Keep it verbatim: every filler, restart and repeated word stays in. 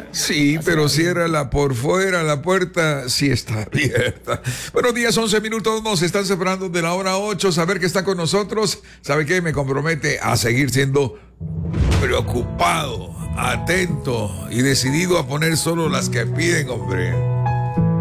Sí, pero ciérrala por fuera, la puerta sí está abierta. Buenos días, once minutos, nos están separando de la hora ocho. Saber que está con nosotros, ¿sabe qué? Me compromete a seguir siendo preocupado, atento y decidido a poner solo las que piden, hombre.